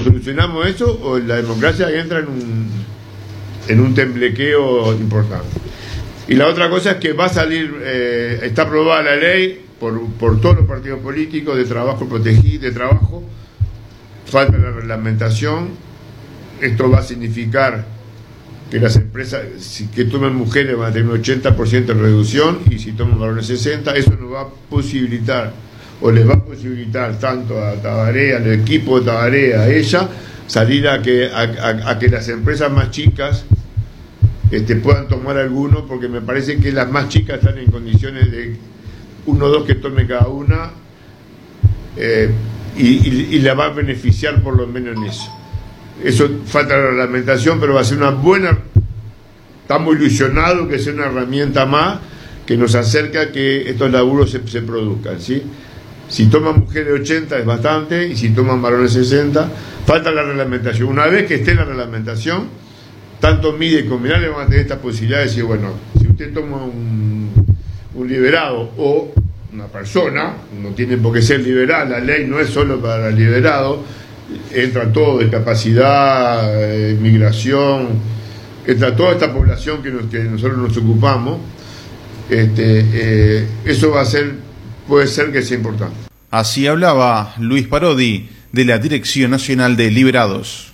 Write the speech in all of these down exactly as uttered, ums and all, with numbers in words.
solucionamos eso o la democracia entra en un, en un temblequeo importante. Y la otra cosa es que va a salir, eh, está aprobada la ley por, por todos los partidos políticos de trabajo protegido, de trabajo, falta la reglamentación. Esto va a significar que las empresas si, que tomen mujeres van a tener un ochenta por ciento de reducción, y si toman varones sesenta por ciento, eso nos va a posibilitar, o les va a posibilitar tanto a Tabaré, al equipo de Tabaré, a ella, salir a que, a, a, a que las empresas más chicas este, puedan tomar alguno, porque me parece que las más chicas están en condiciones de uno o dos que tome cada una, eh, y, y, y la va a beneficiar por lo menos en eso. Eso falta la reglamentación, pero va a ser una buena, estamos ilusionados que sea una herramienta más que nos acerca a que estos laburos se, se produzcan, ¿sí? Si toman mujeres ochenta es bastante, y si toman varones sesenta, falta la reglamentación. Una vez que esté la reglamentación, tanto MIDE como MINALE van a tener esta posibilidad de decir, bueno, si usted toma un, un liberado o una persona, no tiene por qué ser liberal, la ley no es solo para liberados, entra todo, discapacidad, eh, migración, entra toda esta población que, nos, que nosotros nos ocupamos, este, eh, eso va a ser, puede ser que sea importante. Así hablaba Luis Parodi de la Dirección Nacional de Liberados.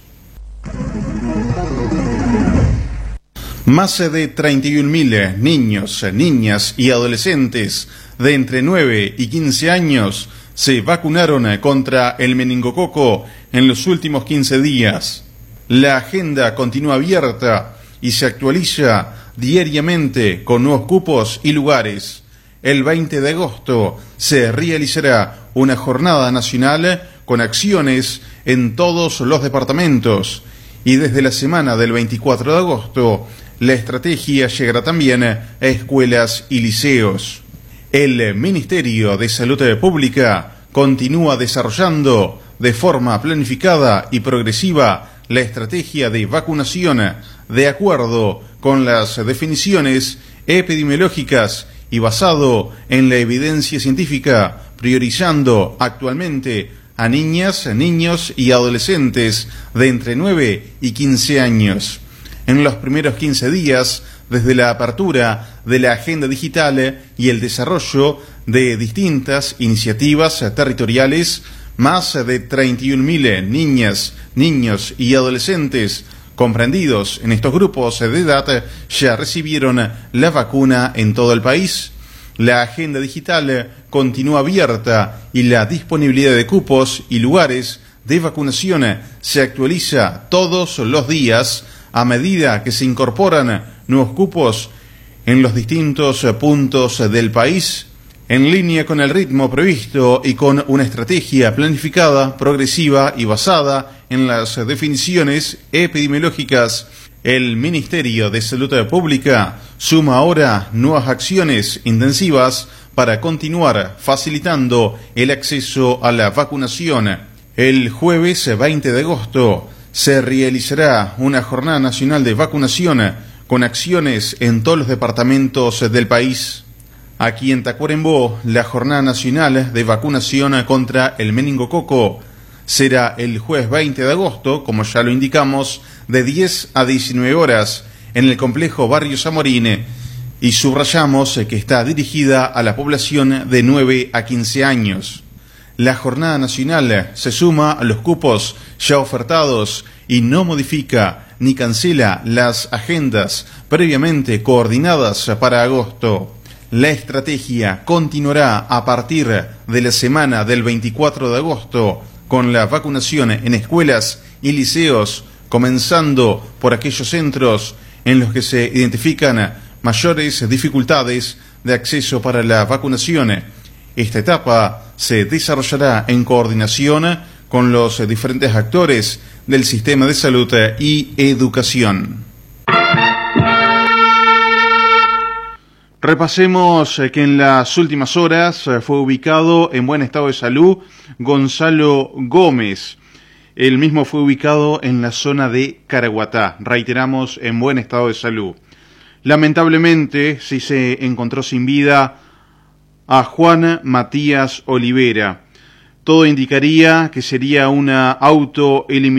Más de treinta y un mil niños, niñas y adolescentes de entre nueve y quince años se vacunaron contra el meningococo en los últimos quince días. La agenda continúa abierta y se actualiza diariamente con nuevos cupos y lugares. El veinte de agosto se realizará una jornada nacional con acciones en todos los departamentos, y desde la semana del veinticuatro de agosto la estrategia llegará también a escuelas y liceos. El Ministerio de Salud Pública continúa desarrollando de forma planificada y progresiva la estrategia de vacunación de acuerdo con las definiciones epidemiológicas y basado en la evidencia científica, priorizando actualmente a niñas, niños y adolescentes de entre nueve y quince años. En los primeros quince días, desde la apertura de la agenda digital y el desarrollo de distintas iniciativas territoriales, más de treinta y un mil niñas, niños y adolescentes comprendidos en estos grupos de edad ya recibieron la vacuna en todo el país. La agenda digital continúa abierta y la disponibilidad de cupos y lugares de vacunación se actualiza todos los días a medida que se incorporan nuevos cupos en los distintos puntos del país, en línea con el ritmo previsto y con una estrategia planificada, progresiva y basada en las definiciones epidemiológicas. El Ministerio de Salud Pública suma ahora nuevas acciones intensivas para continuar facilitando el acceso a la vacunación. El jueves veinte de agosto se realizará una jornada nacional de vacunación con acciones en todos los departamentos del país. Aquí en Tacuarembó, la jornada nacional de vacunación contra el meningococo será el jueves veinte de agosto, como ya lo indicamos, de diez a diecinueve horas en el complejo Barrio Zamorín, y subrayamos que está dirigida a la población de nueve a quince años. La jornada nacional se suma a los cupos ya ofertados y no modifica ni cancela las agendas previamente coordinadas para agosto. La estrategia continuará a partir de la semana del veinticuatro de agosto con la vacunación en escuelas y liceos, comenzando por aquellos centros en los que se identifican mayores dificultades de acceso para la vacunación. Esta etapa se desarrollará en coordinación con los diferentes actores del sistema de salud y educación. Repasemos que en las últimas horas fue ubicado en buen estado de salud Gonzalo Gómez. El mismo fue ubicado en la zona de Caraguatá, reiteramos, en buen estado de salud. Lamentablemente, sí se encontró sin vida a Juan Matías Olivera. Todo indicaría que sería una autoeliminación